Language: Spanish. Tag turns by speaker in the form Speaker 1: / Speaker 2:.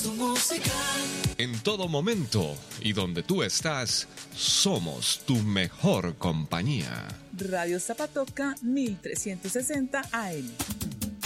Speaker 1: Tu música.
Speaker 2: En todo momento y donde tú estás, somos tu mejor compañía.
Speaker 3: Radio Zapatoca 1360 AM.